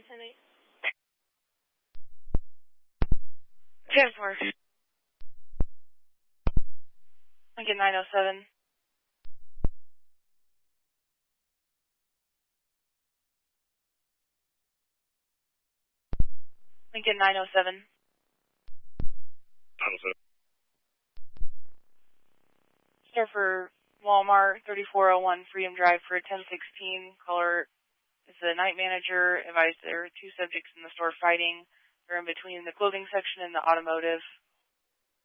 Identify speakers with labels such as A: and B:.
A: 10-4. Lincoln 907. Lincoln 907.
B: 907.
A: Start for Walmart, 3401 Freedom Drive for 1016. Caller is the night manager. Advised there are two subjects in the store fighting. They're in between the clothing section and the automotive.